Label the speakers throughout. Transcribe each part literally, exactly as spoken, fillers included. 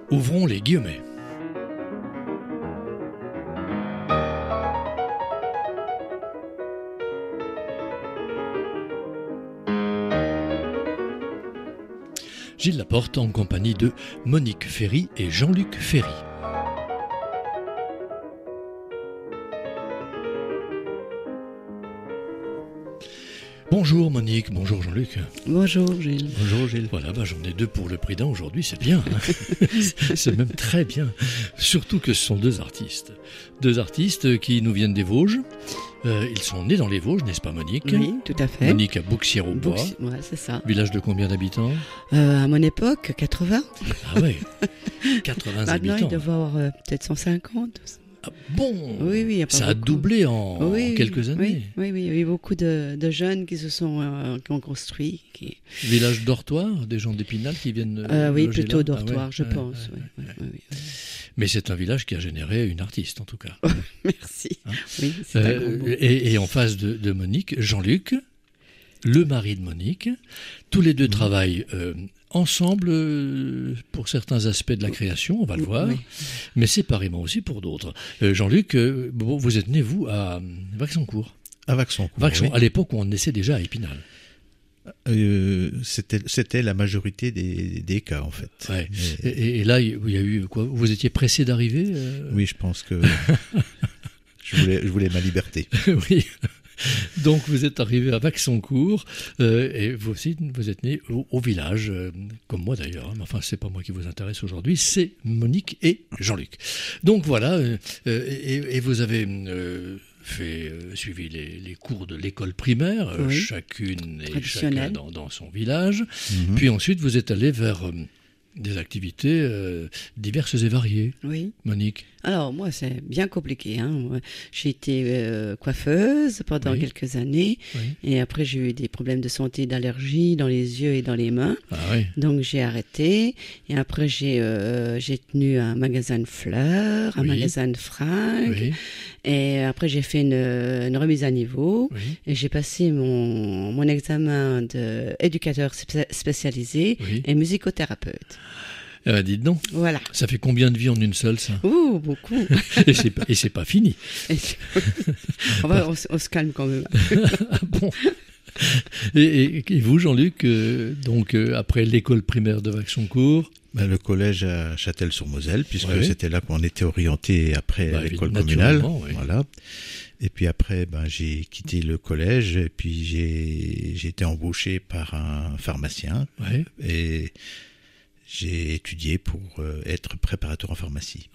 Speaker 1: Ouvrons les guillemets. Gilles Laporte en compagnie de Monique Ferry et Jean-Luc Ferry. Bonjour Monique, bonjour Jean-Luc.
Speaker 2: Bonjour Gilles.
Speaker 1: Bonjour Gilles. Voilà, bah, j'en ai deux pour le prix d'un aujourd'hui, c'est bien. Hein. C'est même très bien. Surtout que ce sont deux artistes. Deux artistes qui nous viennent des Vosges. Euh, ils sont nés dans les Vosges, n'est-ce pas Monique?
Speaker 2: Oui, tout à fait.
Speaker 1: Monique à Bouxières-au-Bois.
Speaker 2: Bouxi- ouais, c'est ça.
Speaker 1: Village de combien d'habitants?
Speaker 2: Euh, à mon époque, quatre-vingts.
Speaker 1: Ah ouais, quatre-vingts
Speaker 2: Maintenant,
Speaker 1: habitants.
Speaker 2: il doit avoir euh, peut-être cent cinquante.
Speaker 1: Ah bon?
Speaker 2: Oui, oui, il y a pas
Speaker 1: Ça a
Speaker 2: beaucoup.
Speaker 1: doublé en,
Speaker 2: Oui,
Speaker 1: en quelques années.
Speaker 2: Oui, oui, oui, il y a eu beaucoup de, de jeunes qui se sont euh, qui ont construit. Qui...
Speaker 1: Village dortoir, des gens d'Épinal qui viennent euh,
Speaker 2: Euh, oui,
Speaker 1: loger
Speaker 2: plutôt
Speaker 1: là.
Speaker 2: dortoir,
Speaker 1: Ah ouais,
Speaker 2: je
Speaker 1: ouais,
Speaker 2: pense.
Speaker 1: ouais,
Speaker 2: oui,
Speaker 1: ouais,
Speaker 2: oui,
Speaker 1: ouais.
Speaker 2: oui, oui.
Speaker 1: Mais c'est un village qui a généré une artiste en tout cas.
Speaker 2: Merci.
Speaker 1: Hein
Speaker 2: Oui, c'est un
Speaker 1: Euh,
Speaker 2: grand mot.
Speaker 1: et, et en face de, de Monique, Jean-Luc, le mari de Monique. Tous les deux
Speaker 2: Mmh.
Speaker 1: travaillent euh, ensemble euh, pour certains aspects de la création, on va le voir,
Speaker 2: Oui.
Speaker 1: mais séparément aussi pour d'autres. Euh, Jean-Luc, euh, bon, vous êtes né, vous, à Vaxoncourt.
Speaker 3: À Vaxoncourt,
Speaker 1: Vaxon,
Speaker 3: oui.
Speaker 1: à l'époque où on naissait déjà à Épinal.
Speaker 3: Euh, c'était, c'était la majorité des, des cas, en fait.
Speaker 1: Ouais.
Speaker 3: Mais-
Speaker 1: Et, et là, il y a eu quoi? Vous étiez pressé d'arriver euh
Speaker 3: Oui, je pense que je, voulais, je voulais ma liberté.
Speaker 1: Oui. Donc vous êtes arrivé à Vaxoncourt euh, et vous aussi vous êtes né au, au village, euh, comme moi d'ailleurs. Mais enfin, c'est pas moi qui vous intéresse aujourd'hui, c'est Monique et Jean-Luc. Donc voilà, euh, euh, et, et vous avez euh, fait euh, suivi les, les cours de l'école primaire, euh,
Speaker 2: Oui.
Speaker 1: chacune et chacun
Speaker 2: Traditionnelle.
Speaker 1: dans, dans son village.
Speaker 3: Mhm.
Speaker 1: Puis ensuite vous êtes allé vers euh, des activités euh, diverses et variées.
Speaker 2: Oui.
Speaker 1: Monique.
Speaker 2: Alors, moi, c'est bien compliqué. Hein. Moi, j'ai été euh, coiffeuse pendant
Speaker 1: Oui.
Speaker 2: quelques années.
Speaker 1: Oui.
Speaker 2: Et après, j'ai eu des problèmes de santé, d'allergie dans les yeux et dans les mains.
Speaker 1: Ah oui.
Speaker 2: Donc, j'ai arrêté. Et après, j'ai euh, j'ai tenu un magasin de fleurs, un
Speaker 1: Oui.
Speaker 2: magasin de fringues.
Speaker 1: Oui.
Speaker 2: Et après, j'ai fait une, une remise à niveau.
Speaker 1: Oui.
Speaker 2: Et j'ai passé mon, mon examen d'éducateur spé- spécialisé
Speaker 1: Oui.
Speaker 2: et musicothérapeute.
Speaker 1: Eh ben, dites donc.
Speaker 2: Voilà.
Speaker 1: Ça fait combien de vies en une seule, ça?
Speaker 2: Ouh, beaucoup.
Speaker 1: Et c'est pas, et c'est pas fini.
Speaker 2: Et- on, va, on, se- on se calme quand même.
Speaker 1: Ah bon. Et, et- et vous, Jean-Luc, euh, donc euh, après l'école primaire de Vaxoncourt,
Speaker 3: Ben, le collège à Châtel-sur-Moselle, puisque
Speaker 1: Oui.
Speaker 3: c'était là qu'on était orienté après
Speaker 1: Bah,
Speaker 3: l'école
Speaker 1: évidemment,
Speaker 3: communale.
Speaker 1: naturellement, oui.
Speaker 3: Voilà. Et puis après, ben, j'ai quitté le collège et puis j'ai, j'ai été embauché par un pharmacien
Speaker 1: ouais,
Speaker 3: et j'ai étudié pour euh, être préparateur en pharmacie.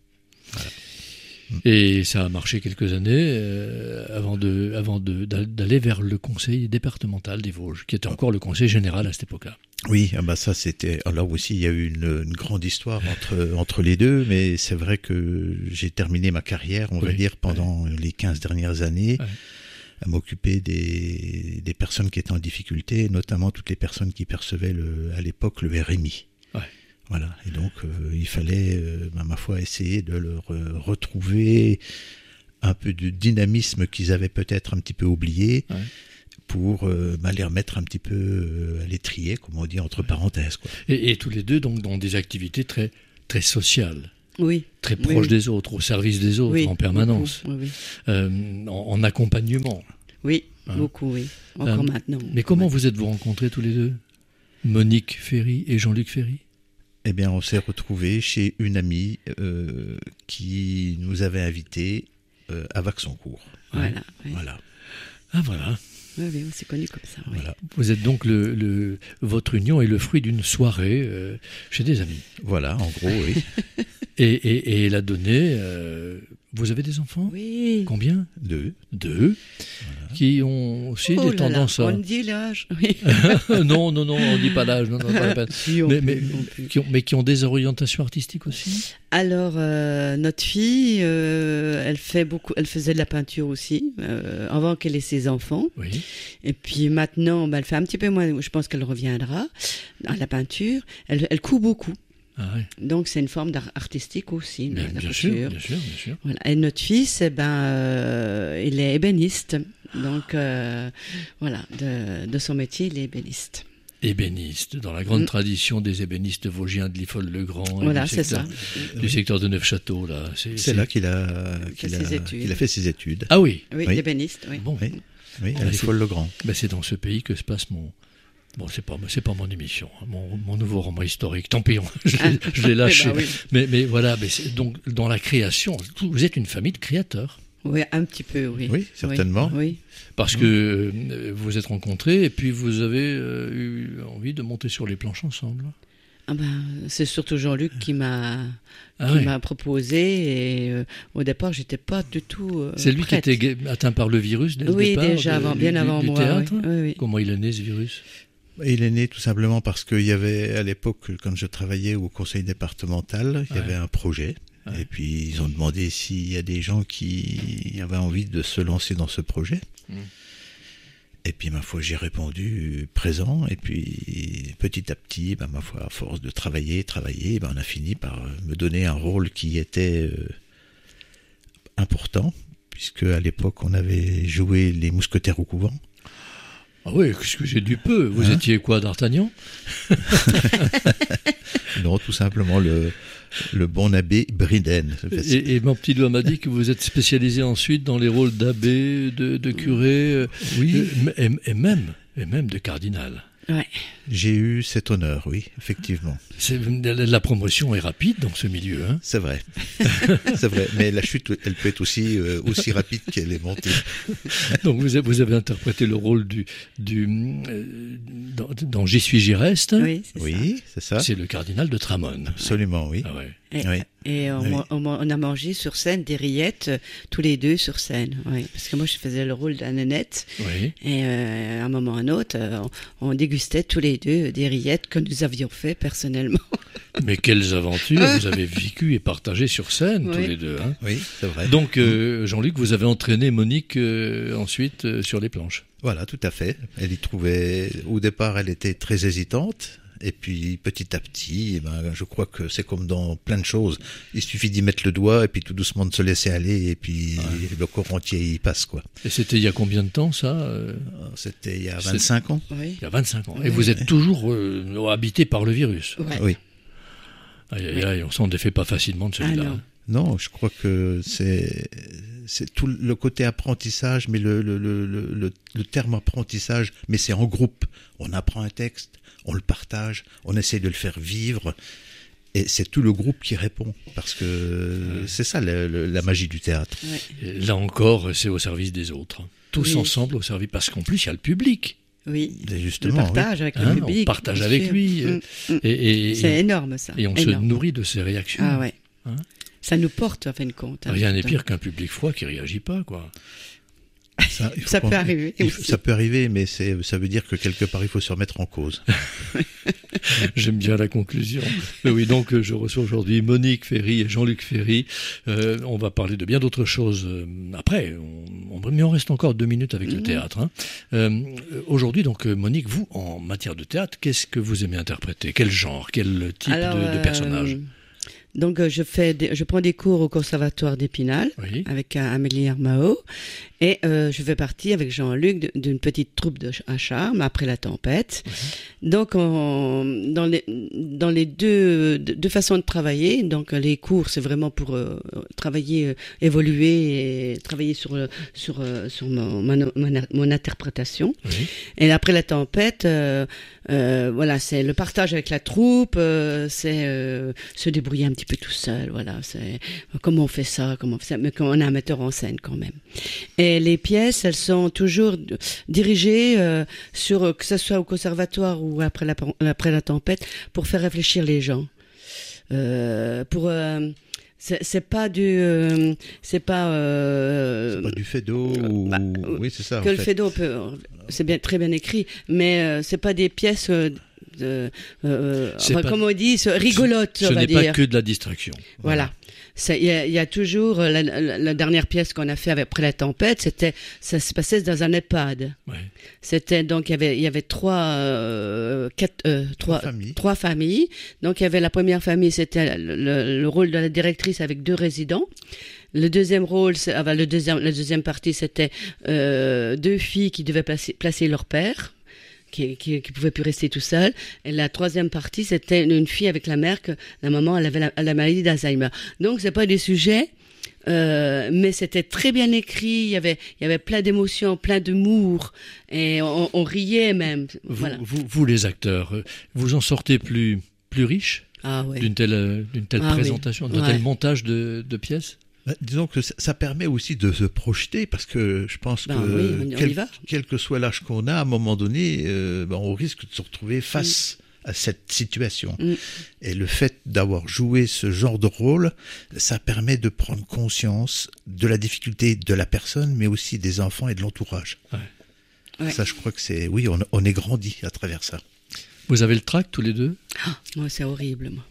Speaker 1: et ça a marché quelques années euh, avant de, avant de, d'a- d'aller vers le conseil départemental des Vosges, qui était encore le conseil général à cette époque-là.
Speaker 3: Oui, ah bah ça c'était. Alors aussi, il y a eu une, une grande histoire entre entre les deux, mais c'est vrai que j'ai terminé ma carrière, on va
Speaker 1: Oui,
Speaker 3: dire, pendant les quinze dernières années,
Speaker 1: Ouais.
Speaker 3: à m'occuper des des personnes qui étaient en difficulté, notamment toutes les personnes qui percevaient le à l'époque le R M I.
Speaker 1: Ouais.
Speaker 3: Voilà. Et donc euh, il fallait, euh, bah, ma foi, essayer de leur euh, retrouver un peu de dynamisme qu'ils avaient peut-être un petit peu oublié.
Speaker 1: Ouais.
Speaker 3: Pour euh, bah, les remettre un petit peu euh, à l'étrier, comme on dit entre parenthèses, quoi.
Speaker 1: Et, et tous les deux, donc, dans des activités très, très sociales,
Speaker 2: Oui.
Speaker 1: très
Speaker 2: Oui,
Speaker 1: proches
Speaker 2: oui.
Speaker 1: des autres, au service des autres,
Speaker 2: Oui,
Speaker 1: en permanence,
Speaker 2: beaucoup, oui, oui.
Speaker 1: euh, en, en accompagnement.
Speaker 2: Oui,
Speaker 1: Hein.
Speaker 2: beaucoup, oui. Encore
Speaker 1: Euh,
Speaker 2: maintenant.
Speaker 1: Mais comment
Speaker 2: Ouais.
Speaker 1: vous êtes-vous rencontrés tous les deux? Monique Ferry et Jean-Luc Ferry?
Speaker 3: Eh bien, on s'est retrouvés chez une amie euh, qui nous avait invités euh, à Vaxoncourt.
Speaker 2: Voilà. Oui.
Speaker 3: Voilà.
Speaker 1: Ah voilà.
Speaker 2: Oui, oui, on s'est connus comme ça. Oui.
Speaker 3: Voilà.
Speaker 1: Vous êtes donc le, le votre union est le fruit d'une soirée euh, chez des amis.
Speaker 3: Voilà, en gros, oui.
Speaker 1: Et, et, et elle a donné. euh, vous avez des enfants?
Speaker 2: Oui.
Speaker 1: Combien?
Speaker 3: Deux.
Speaker 1: Deux. Qui ont aussi
Speaker 2: Oh
Speaker 1: des
Speaker 2: là là,
Speaker 1: tendances à.
Speaker 2: on dit l'âge. Oui.
Speaker 1: non, non, non, on dit pas l'âge. Non, non, pas la peine.
Speaker 2: Si, on
Speaker 1: Mais,
Speaker 2: peut,
Speaker 1: mais,
Speaker 2: on peut.
Speaker 1: qui ont, mais qui ont des orientations artistiques aussi.
Speaker 2: Alors, euh, notre fille, euh, elle fait beaucoup, elle faisait de la peinture aussi, euh, avant qu'elle ait ses enfants.
Speaker 1: Oui.
Speaker 2: Et puis maintenant, bah, elle fait un petit peu moins. Je pense qu'elle reviendra à la peinture. Elle, elle coud beaucoup.
Speaker 1: Ah ouais.
Speaker 2: Donc, c'est une forme d'art artistique aussi,
Speaker 1: Bien,
Speaker 2: la
Speaker 1: bien sûr,
Speaker 2: peinture.
Speaker 1: bien sûr, bien sûr.
Speaker 2: Voilà. Et notre fils, eh ben, euh, il est ébéniste. Donc, euh, voilà, de, de son métier, il est ébéniste.
Speaker 1: ébéniste, dans la grande
Speaker 2: Mm.
Speaker 1: tradition des ébénistes vosgiens de Liffol-le-Grand, et
Speaker 2: Voilà,
Speaker 1: du
Speaker 2: c'est
Speaker 1: secteur,
Speaker 2: ça.
Speaker 1: du secteur de Neufchâteau. Là. C'est,
Speaker 3: C'est
Speaker 1: c'est-
Speaker 3: là qu'il a, qu'il,
Speaker 2: ses
Speaker 3: a,
Speaker 2: études.
Speaker 3: qu'il a fait ses études.
Speaker 1: Ah oui,
Speaker 2: Oui,
Speaker 3: Oui.
Speaker 2: l'ébéniste, oui.
Speaker 1: bon.
Speaker 3: Oui, oui,
Speaker 1: Ah,
Speaker 3: à
Speaker 1: c'est-
Speaker 3: Liffol-le-Grand.
Speaker 1: Ben, c'est dans ce pays que se passe mon... Bon, c'est pas, c'est pas mon émission, hein, mon, mon nouveau roman historique. Tant pis, on- je l'ai, je l'ai lâché.
Speaker 2: Eh ben oui.
Speaker 1: mais, mais voilà, mais c'est, donc dans la création, vous êtes une famille de créateurs.
Speaker 2: Oui, un petit peu, oui.
Speaker 3: Oui, certainement.
Speaker 2: Oui.
Speaker 1: Parce que euh, vous êtes rencontrés et puis vous avez euh, eu envie de monter sur les planches ensemble.
Speaker 2: Ah ben, c'est surtout Jean-Luc qui m'a,
Speaker 1: Ah
Speaker 2: qui
Speaker 1: ouais.
Speaker 2: m'a proposé. Et euh, au départ, j'étais pas du tout. euh,
Speaker 1: C'est lui
Speaker 2: prête.
Speaker 1: qui était gue- atteint par le virus dès le
Speaker 2: Oui,
Speaker 1: départ
Speaker 2: déjà
Speaker 1: de-
Speaker 2: avant,
Speaker 1: du-
Speaker 2: bien
Speaker 1: du-
Speaker 2: avant
Speaker 1: du
Speaker 2: moi.
Speaker 1: théâtre.
Speaker 2: Oui, oui, oui.
Speaker 1: Comment il est né ce virus?
Speaker 3: Il est né tout simplement parce qu'il y avait, à l'époque, quand je travaillais au conseil départemental, il y
Speaker 1: Ouais.
Speaker 3: avait un projet.
Speaker 1: Ouais.
Speaker 3: Et puis, ils ont demandé s'il y a des gens qui avaient envie de se lancer dans ce projet.
Speaker 1: Mm.
Speaker 3: Et puis, ma foi, j'ai répondu présent. Et puis, petit à petit, ben, ma foi, à force de travailler, travailler, ben, on a fini par me donner un rôle qui était euh, important, puisque à l'époque, on avait joué les Mousquetaires au couvent.
Speaker 1: Ah oui, excusez du peu. Vous
Speaker 3: Hein
Speaker 1: étiez quoi, d'Artagnan?
Speaker 3: Non, tout simplement le, le bon abbé Briden.
Speaker 1: et, et mon petit doigt m'a dit que vous êtes spécialisé ensuite dans les rôles d'abbé, de, de curé, euh,
Speaker 3: Oui,
Speaker 1: et, et même, et même de cardinal.
Speaker 2: Ouais.
Speaker 3: j'ai eu cet honneur, oui, effectivement.
Speaker 1: C'est, la promotion est rapide dans ce milieu. Hein.
Speaker 3: C'est vrai. C'est vrai. Mais la chute, elle peut être aussi, euh, aussi rapide qu'elle est montée.
Speaker 1: Donc vous avez, vous avez interprété le rôle du, du euh, dans, dans J'y suis, j'y reste.
Speaker 2: Oui, c'est ça.
Speaker 3: Oui, c'est ça.
Speaker 1: C'est le cardinal de Tramone.
Speaker 3: Absolument, oui.
Speaker 1: Ah ouais.
Speaker 2: Et,
Speaker 3: Oui.
Speaker 2: et on,
Speaker 3: Oui.
Speaker 2: ma- on ma- on a mangé sur scène des rillettes, euh, tous les deux sur scène. Oui. Parce que moi, je faisais le rôle d'Annette.
Speaker 1: Oui.
Speaker 2: Et euh, à un moment ou à un autre, euh, on, on dégustait tous les deux des rillettes que nous avions fait personnellement.
Speaker 1: Mais quelles aventures vous avez vécues et partagées sur scène, tous
Speaker 2: Oui.
Speaker 1: les deux. Hein.
Speaker 3: Oui, c'est vrai.
Speaker 1: Donc, euh, Jean-Luc, vous avez entraîné Monique euh, ensuite euh, sur les planches.
Speaker 3: Voilà, tout à fait. Elle y trouvait, au départ, elle était très hésitante. Et puis, petit à petit, eh ben, je crois que c'est comme dans plein de choses. Il suffit d'y mettre le doigt et puis tout doucement de se laisser aller et puis le corps entier y passe, quoi.
Speaker 1: Et c'était il y a combien de temps, ça euh,
Speaker 3: C'était il y a
Speaker 1: C'est-
Speaker 3: vingt-cinq ans.
Speaker 2: Oui.
Speaker 1: Il y a vingt-cinq ans. Et
Speaker 2: Oui.
Speaker 1: vous êtes toujours euh, habité par le virus.
Speaker 2: Ouais.
Speaker 3: Oui.
Speaker 1: Aïe, aïe, aïe, on s'en défait pas facilement de celui-là.
Speaker 2: Ah non.
Speaker 3: Non, je crois que c'est c'est tout le côté apprentissage, mais le le, le, le, le- le terme apprentissage, mais c'est en groupe. On apprend un texte, on le partage, on essaie de le faire vivre, et c'est tout le groupe qui répond, parce que c'est ça le- le- la magie du théâtre.
Speaker 2: Ouais.
Speaker 1: Et là encore, c'est au service des autres. Tous
Speaker 2: Oui.
Speaker 1: ensemble au service, parce qu'en plus, il y a le public.
Speaker 2: Oui.
Speaker 3: Et
Speaker 2: Le
Speaker 3: justement,
Speaker 2: partage avec
Speaker 1: Hein,
Speaker 2: le public.
Speaker 1: on partage
Speaker 2: bien
Speaker 1: avec
Speaker 2: sûr.
Speaker 1: lui. euh,
Speaker 2: Mm, mm.
Speaker 1: Et, et-
Speaker 2: C'est énorme, ça.
Speaker 1: et on se
Speaker 2: Énorme.
Speaker 1: nourrit de ses réactions.
Speaker 2: Ah ouais.
Speaker 1: Hein.
Speaker 2: Ça nous porte, en fin de compte. hein.
Speaker 1: Rien n'est pire qu'un public froid qui réagit pas, quoi.
Speaker 3: ça, il faut
Speaker 2: Ça
Speaker 3: qu'on-
Speaker 2: peut arriver
Speaker 3: il faut-
Speaker 2: aussi.
Speaker 3: ça peut arriver, mais c'est ça veut dire que quelque part il faut se remettre en cause.
Speaker 1: J'aime bien la conclusion. Mais oui, donc euh, je reçois aujourd'hui Monique Ferry et Jean-Luc Ferry. Euh, on va parler de bien d'autres choses euh, après. On, on, mais on reste encore deux minutes avec le théâtre. Hein. Euh, aujourd'hui, donc euh, Monique, vous, en matière de théâtre, qu'est-ce que vous aimez interpréter? Quel genre? Quel type
Speaker 2: Alors,
Speaker 1: de, de
Speaker 2: euh,
Speaker 1: personnage?
Speaker 2: Donc, euh, je, fais des- je prends des cours au Conservatoire d'Épinal
Speaker 1: Oui.
Speaker 2: avec euh, Amélie Armao. Et euh, je fais partie avec Jean-Luc de- d'une petite troupe de ch- à charme après la tempête. Donc, on- dans les, dans les deux, deux deux façons de travailler, donc euh, les cours, c'est vraiment pour euh, travailler, euh, évoluer et travailler sur, le- sur, euh, sur mon, mon, mon, mon interprétation.
Speaker 1: Oui.
Speaker 2: Et après la tempête, euh, euh, voilà, c'est le partage avec la troupe, euh, c'est euh, se débrouiller un petit peu tout seul, voilà, c'est comment on fait ça, comment on fait ça, mais quand on a un metteur en scène quand même. Et les pièces, elles sont toujours d- dirigées euh, sur, que ce soit au conservatoire ou après la, après la tempête, pour faire réfléchir les gens. Euh, pour euh, c'est c'est pas du euh, c'est pas, euh,
Speaker 3: C'est pas du fait d'eau ou
Speaker 2: bah,
Speaker 3: oui c'est ça.
Speaker 2: que
Speaker 3: en
Speaker 2: le
Speaker 3: fait.
Speaker 2: Fédo peut, c'est bien très bien écrit, mais euh, c'est pas des pièces euh, de, euh,
Speaker 1: C'est
Speaker 2: enfin,
Speaker 1: pas-
Speaker 2: comme on dit, c'est rigolote,
Speaker 1: Ce
Speaker 2: on va
Speaker 1: n'est
Speaker 2: dire.
Speaker 1: pas que de la distraction.
Speaker 2: Voilà. Ça, Il y, a- il y a toujours euh, la, la- la dernière pièce qu'on a fait avec- après la tempête, c'était ça se passait dans un EHPAD.
Speaker 1: Ouais.
Speaker 2: C'était donc il y avait il y avait trois euh, quatre euh, trois
Speaker 3: familles.
Speaker 2: trois familles. Donc il y avait la première famille, c'était le, le- le rôle de la directrice avec deux résidents. Le deuxième rôle, c'est- ah, bah, le deuxième la deuxième partie, c'était euh, deux filles qui devaient placer, placer leur père, qui, qui, qui pouvait plus rester tout seul. Et la troisième partie, c'était une, une fille avec la mère que la maman, elle avait la, la maladie d'Alzheimer. Donc, c'est pas des sujets, euh, mais c'était très bien écrit. Il y avait, il y avait plein d'émotions, plein d'humour, et on, on riait même.
Speaker 1: Vous,
Speaker 2: Voilà.
Speaker 1: vous, vous, les acteurs, vous en sortez plus, plus riche
Speaker 2: Ah ouais.
Speaker 1: d'une telle, d'une telle
Speaker 2: Ah
Speaker 1: présentation,
Speaker 2: oui.
Speaker 1: d'un
Speaker 2: Ouais.
Speaker 1: tel montage de, de pièces?
Speaker 3: Bah, disons que ça, ça permet aussi de se projeter, parce que je pense
Speaker 2: Ben
Speaker 3: que
Speaker 2: oui, on y
Speaker 3: quel,
Speaker 2: va.
Speaker 3: quel que soit l'âge qu'on a, à un moment donné, euh, ben, on risque de se retrouver face à cette situation.
Speaker 2: Mm.
Speaker 3: Et le fait d'avoir joué ce genre de rôle, ça permet de prendre conscience de la difficulté de la personne, mais aussi des enfants et de l'entourage.
Speaker 1: Ouais.
Speaker 2: Ouais.
Speaker 3: Ça, je crois que c'est... Oui, on, on est grandi à travers ça.
Speaker 1: Vous avez le trac tous les deux?
Speaker 2: Ah, moi, c'est horrible, moi.